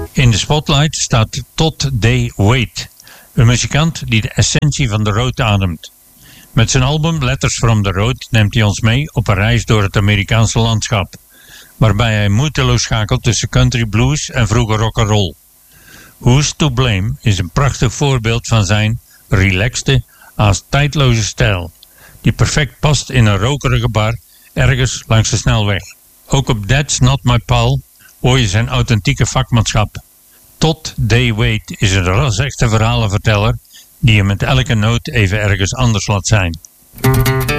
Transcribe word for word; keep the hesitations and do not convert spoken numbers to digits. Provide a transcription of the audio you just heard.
In de spotlight staat Todd D. Wade, een muzikant die de essentie van de road ademt. Met zijn album Letters from the Road neemt hij ons mee op een reis door het Amerikaanse landschap, waarbij hij moeiteloos schakelt tussen country blues en vroege rock'n'roll. Who's to Blame is een prachtig voorbeeld van zijn relaxte, haast tijdloze stijl, die perfect past in een rokerige bar ergens langs de snelweg. Ook op That's Not My Pal hoor je zijn authentieke vakmanschap. Todd D. Wade is een ras-echte verhalenverteller die je met elke noot even ergens anders laat zijn.